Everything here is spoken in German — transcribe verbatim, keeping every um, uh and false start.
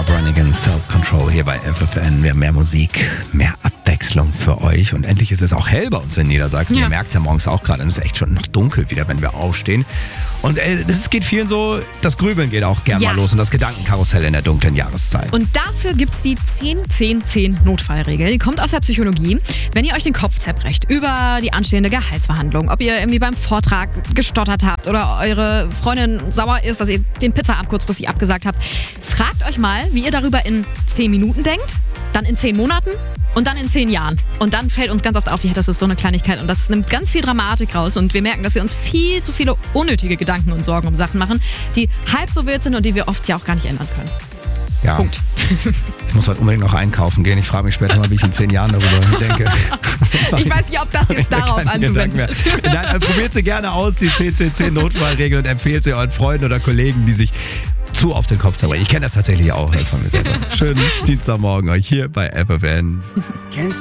Branigan, Self-Control hier bei F F N. Wir haben mehr Musik, mehr Abwechslung für euch. Und endlich ist es auch hell bei uns in Niedersachsen. Ja. Ihr merkt es ja morgens auch gerade. Es ist echt schon noch dunkel wieder, wenn wir aufstehen. Und es geht vielen so, das Grübeln geht auch gern ja. mal los und das Gedankenkarussell in der dunklen Jahreszeit. Und dafür gibt es die zehn zehn zehn Notfallregel. Die kommt aus der Psychologie. Wenn ihr euch den Kopf zerbrecht über die anstehende Gehaltsverhandlung, ob ihr irgendwie beim Vortrag gestottert habt oder eure Freundin sauer ist, dass ihr den Pizzaabend kurzfristig abgesagt habt, fragt euch mal, wie ihr darüber in zehn Minuten denkt, dann in zehn Monaten und dann in zehn Jahren. Und dann fällt uns ganz oft auf, ja, das ist so eine Kleinigkeit und das nimmt ganz viel Dramatik raus und wir merken, dass wir uns viel zu viele unnötige Gedanken und Sorgen um Sachen machen, die halb so wild sind und die wir oft ja auch gar nicht ändern können. Ja. Punkt. Ich muss heute unbedingt noch einkaufen gehen. Ich frage mich später mal, wie ich in zehn Jahren darüber denke. Ich weiß nicht, ob das jetzt darauf anzuwenden ist. Nein, probiert sie gerne aus, die zehn zehn zehn Notfallregel, und empfehlt sie euren Freunden oder Kollegen, die sich zu auf den Kopf zerbrechen. Ich kenne das tatsächlich auch von mir selber. Schönen Dienstagmorgen euch hier bei F F N.